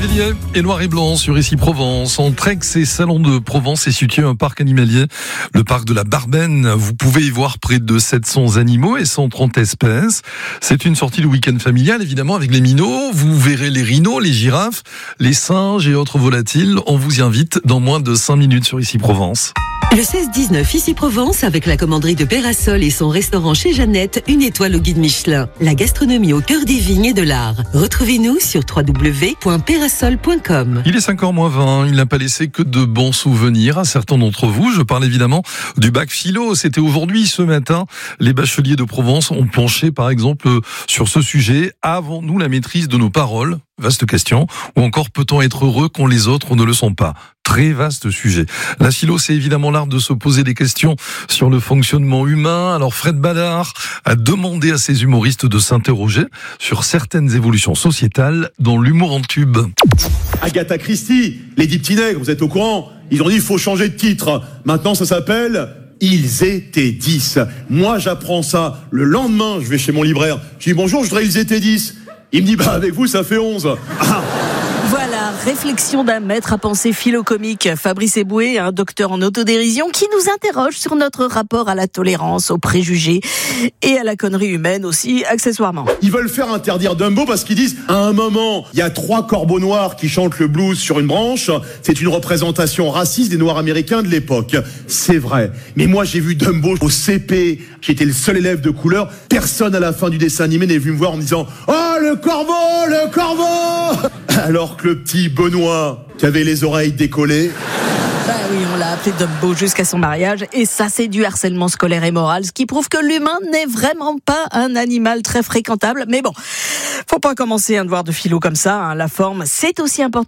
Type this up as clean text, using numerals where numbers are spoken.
Villiers et Noir et Blanc sur Ici Provence. Entre Aix et Salon de Provence est situé un parc animalier, le parc de la Barbenne. Vous pouvez y voir près de 700 animaux et 130 espèces. C'est une sortie de week-end familial, évidemment, avec les minots. Vous verrez les rhinos, les girafes, les singes et autres volatiles. On vous y invite dans moins de 5 minutes sur Ici Provence. Le 16-19 Ici Provence avec la commanderie de Pérasol et son restaurant chez Jeannette, une étoile au guide Michelin. La gastronomie au cœur des vignes et de l'art. Retrouvez-nous sur www.perasol.com. Il est 5h moins 20. Il n'a pas laissé que de bons souvenirs à certains d'entre vous. Je parle évidemment du bac philo. C'était aujourd'hui, ce matin. Les bacheliers de Provence ont penché, par exemple, sur ce sujet. Avons-nous la maîtrise de nos paroles ? Vaste question. Ou encore, peut-on être heureux quand les autres ne le sont pas ? Très vaste sujet. La philo, c'est évidemment l'art de se poser des questions sur le fonctionnement humain. Alors Fred Ballard a demandé à ses humoristes de s'interroger sur certaines évolutions sociétales dans l'humour en tube. Agatha Christie, les 10 petits nègres, vous êtes au courant ? Ils ont dit il faut changer de titre. Maintenant ça s'appelle Ils étaient 10. Moi j'apprends ça. Le lendemain, je vais chez mon libraire. Je dis bonjour, je voudrais Ils étaient 10. Il me dit avec vous ça fait 11. Voilà, réflexion d'un maître à penser philo-comique, Fabrice Eboué, un docteur en autodérision, qui nous interroge sur notre rapport à la tolérance, aux préjugés et à la connerie humaine aussi, accessoirement. Ils veulent faire interdire Dumbo parce qu'ils disent, à un moment, il y a 3 corbeaux noirs qui chantent le blues sur une branche. C'est une représentation raciste des Noirs américains de l'époque. C'est vrai. Mais moi, j'ai vu Dumbo au CP. J'étais le seul élève de couleur. Personne à la fin du dessin animé n'est venu me voir en me disant « Oh, le corbeau ! Alors que le petit Benoît, qui avait les oreilles décollées... Bah oui, on l'a appelé Dumbo jusqu'à son mariage, et ça c'est du harcèlement scolaire et moral, ce qui prouve que l'humain n'est vraiment pas un animal très fréquentable. Mais bon, faut pas commencer un devoir de philo comme ça, hein. La forme, c'est aussi important